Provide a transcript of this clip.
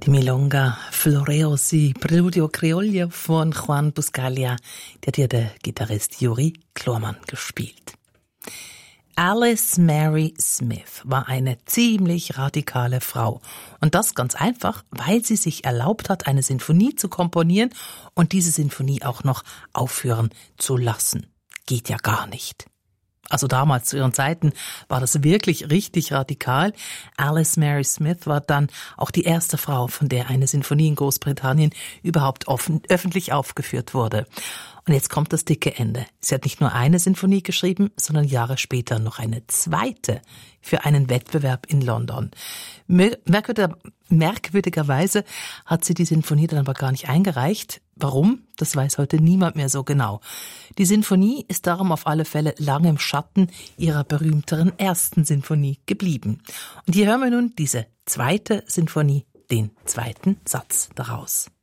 Die Milonga Floreos y Preludio Criollo von Juan Buscaglia, die hat ja der Gitarrist Yuri Klorman gespielt. Alice Mary Smith war eine ziemlich radikale Frau. Und das ganz einfach, weil sie sich erlaubt hat, eine Sinfonie zu komponieren und diese Sinfonie auch noch aufführen zu lassen. Geht ja gar nicht. Also damals zu ihren Zeiten war das wirklich richtig radikal. Alice Mary Smith war dann auch die erste Frau, von der eine Sinfonie in Großbritannien überhaupt öffentlich aufgeführt wurde. Und jetzt kommt das dicke Ende. Sie hat nicht nur eine Sinfonie geschrieben, sondern Jahre später noch eine zweite für einen Wettbewerb in London. Merkwürdigerweise hat sie die Sinfonie dann aber gar nicht eingereicht. Warum? Das weiß heute niemand mehr so genau. Die Sinfonie ist darum auf alle Fälle lange im Schatten ihrer berühmteren ersten Sinfonie geblieben. Und hier hören wir nun diese zweite Sinfonie, den zweiten Satz daraus.